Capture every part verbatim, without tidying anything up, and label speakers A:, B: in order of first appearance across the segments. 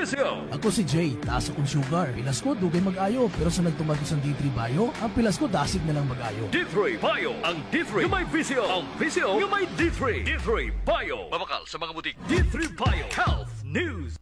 A: Visio.
B: Ako si Jay, taas akong sugar. Pilas ko, dugay mag-ayo. Pero sa nagtumatos ang D three Bio, ang pilas ko dasig na lang mag-ayo.
A: D three Bio. Ang D three yung may Visio. Ang Visio yung may D three. D three Bio. Mabakal sa mga butik. D three Bio. Health News.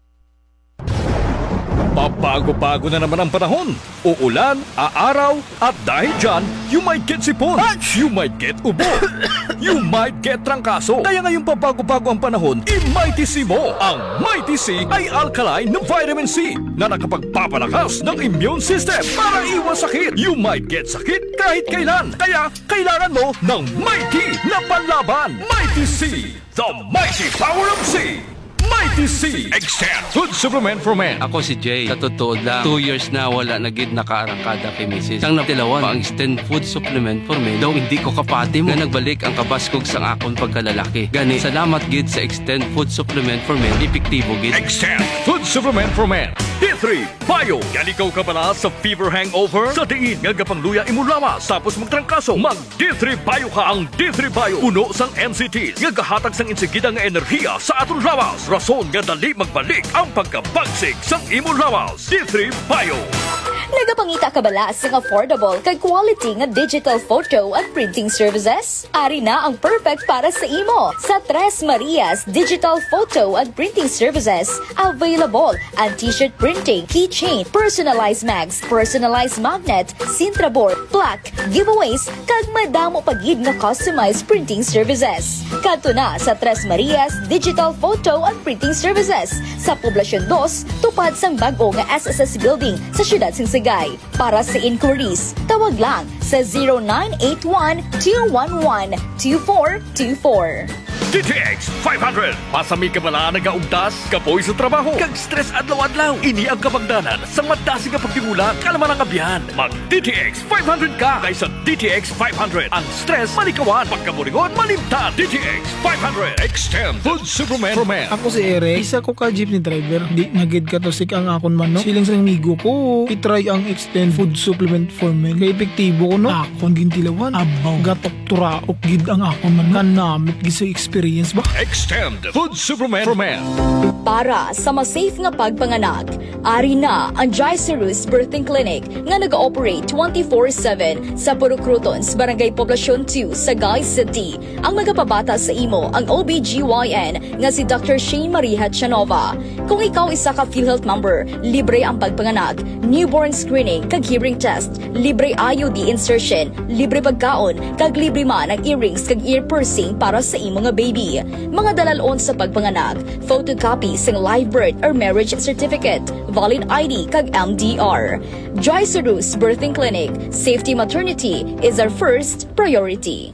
A: Pabago-bago na naman ang panahon. Uulan, aaraw, at dahil dyan, you might get sipon, you might get ubo, you might get trangkaso. Kaya ngayong pabago-bago ang panahon, i-Mighty C mo. Ang Mighty C ay alkaline na vitamin C na nakapagpapalakas ng immune system para iwas sakit. You might get sakit kahit kailan. Kaya kailangan mo ng Mighty na panlaban. Mighty C, the mighty power of C. Mighty C Extend Food Supplement for Men.
C: Ako si Jay. Sa totoo lang, two years na wala na gid nakaarangkada kay Missus Sang natilawan pa ang Extend Food Supplement for Men. Daw hindi ko kapati mo na nagbalik ang kabaskog sang akon pagkalalaki. Gani, salamat gid sa Extend Food Supplement for Men. Epektibo gid.
A: Extend Food Supplement for Men. D three Bio. Galikaw ka pala sa fever hangover? Sa diin nga gapang luya imulawas tapos magtrangkaso. Mag D three Bio ka. Ang D three Bio puno sang M C Ts nga gahatag sang insigida nga enerhiya sa aton lawas. Rason nga dali magbalik ang pagkabagsig sang imong lawas. D three Bio.
D: Nagapangita ka bala sa affordable kag quality nga digital photo at printing services? Ari na ang perfect para sa imo. Sa Tres Marias Digital Photo and Printing Services, available ang t-shirt printing, keychain, personalized mags, personalized magnet, Sintra board, plaque, giveaways, kag madamo pagid nga customized printing services. Kadto na sa Tres Marias Digital Photo and Printing Services sa Poblasyon two, tupad sang bag-o nga S S S Building sa siyudad sing Sagay. Para sa inquiries, tawag lang sa zero nine eight one, two one one, two four two four.
A: D T X five hundred. Pasami ka bala nagaugdas, kapoy sa trabaho, kag stress adlaw-adlaw. Ini ang kabagdanan sa madasi nga pagtingulang kalaman ang abyan. Mag D T X five hundred ka kaysa D T X five hundred. Ang stress malikawan, pagkaburingon malimtan. D T X five hundred. Extend Food Supplement for Men.
E: Ako si Eric, isa ko ka jeepney driver. Di nagid ka to sik ang akon man, no? Siling sa migo ko, itry ang Extend Food Supplement for Men. Kaya epektibo ko, no? Akon gintilawan. Abaw, gatok turaok gid ang akon man. Kanamit gisa experience ba?
A: Extend Food Supplement for Men.
D: Para sa mas safe nga pagpanganak, ari na ang Jaicerus Birthing Clinic nga nag-ooperate twenty-four seven sa Purukrutons, Barangay Poblasyon two, Sagay City. Ang magapabata sa imo ang O B G Y N nga si Doctor Shane Maria Chanova. Kung ikaw isa ka PhilHealth member, libre ang pagpanganak, newborn screening kag hearing test, libre I U D insertion, libre pagkaon, kag libre man ang earrings kag ear piercing para sa imo nga baby. Mga dalalon sa pagpanganak, photocopy sing live birth or marriage certificate, valid I D kag M D R. Jaicerus Birthing Clinic, safety maternity is our first priority.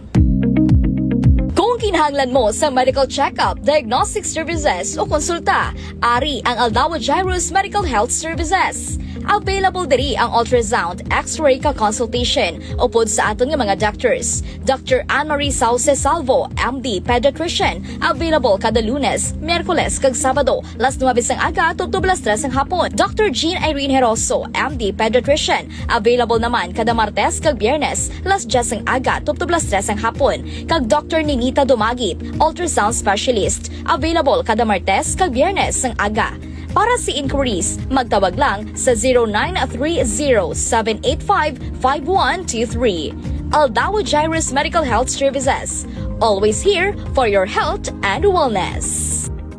D: Kung kinahanglan mo sa medical check-up, diagnostic services o konsulta, ari ang Aldawa Jairus Medical Health Services. Available diri ang ultrasound, x-ray ka consultation upod sa aton nga mga doctors. Doctor Anne-Marie Sauce Salvo, M D Pediatrician, available kada Lunes, Miyerkules kag Sabado, las nuwabis ang aga tugtub las tres ang hapon. Doctor Jean Irene Heroso, M D Pediatrician, available naman kada Martes kag Biyernes, las diyes ang aga tugtub las tres ang hapon. Kag Doctor Ninita Dumagit, ultrasound specialist, available kada Martes kag Biyernes ang aga. Para sa inquiries, magtawag lang sa zero nine three zero, seven eight five, five one two three. Aldawa Jairus Medical Health Services. Always here for your health and wellness.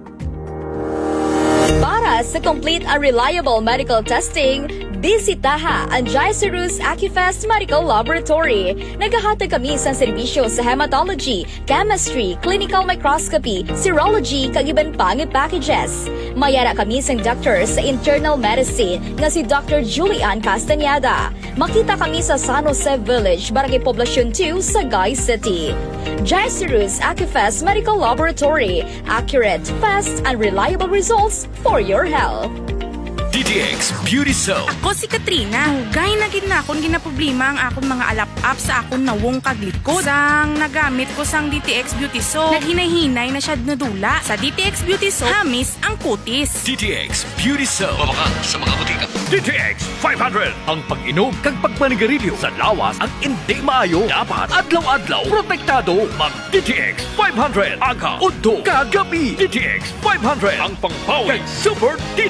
D: Para sa complete and reliable medical testing, bisitaha ang Jaicerus Acufest Medical Laboratory. Naghahatag kami sa serbisyo sa hematology, chemistry, clinical microscopy, serology, kag iban pang packages. Mayara kami sa doctor sa internal medicine nga si Doctor Julian Castañeda. Makita kami sa San Jose Village, Barangay Poblasyon two, Sagay City. Jaicerus Acufest Medical Laboratory. Accurate, fast, and reliable results for your health.
A: D T X Beauty Soap.
F: Ako si Katrina. Gay na gid na akong ginaproblema ang akong mga alap-up sa akong nawong kaglikod. Sang nagamit ko sang D T X Beauty Soap, naghinay-hinay na siya nadula. Sa D T X Beauty Soap, hamis ang kutis.
A: D T X Beauty Soap. Mabakal sa mga butika. D T X five hundred. Ang pag-inom kag pagpanigarilyo sa lawas ang hindi maayo. Dapat adlaw-adlaw protektado. Mag D T X five hundred. Aga, udto, kagabi. D T X five hundred. Ang pangpawi kag super D